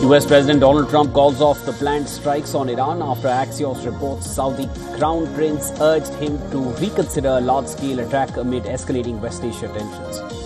US President Donald Trump calls off the planned strikes on Iran after Axios reports Saudi Crown Prince urged him to reconsider a large-scale attack amid escalating West Asia tensions.